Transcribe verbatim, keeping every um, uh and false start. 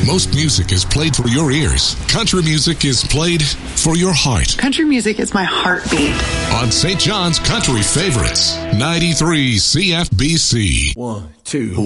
Most music is played for your ears. Country music is played for your heart. Country music is my heartbeat. On Saint John's Country Favorites, ninety-three C F B C. One, two.